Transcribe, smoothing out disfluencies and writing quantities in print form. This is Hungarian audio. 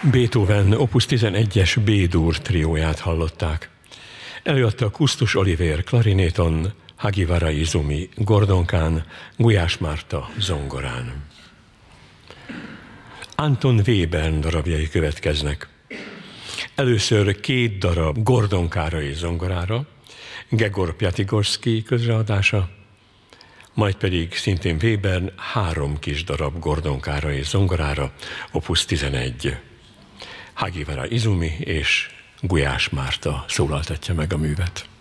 Beethoven Opus 11-es B-dur trióját hallották. Előadta Kusztus Olivér klarinéton, Hagiwara Izumi gordonkán, Gulyás Márta zongorán. Anton Webern darabjai következnek. Először 2 darab gordonkára és zongorára, Gegor Piatigorszky közreadása, majd pedig szintén Webern 3 kis darab gordonkára és zongorára, Opus 11. Hagiwara Izumi és Gulyás Márta szólaltatja meg a művet.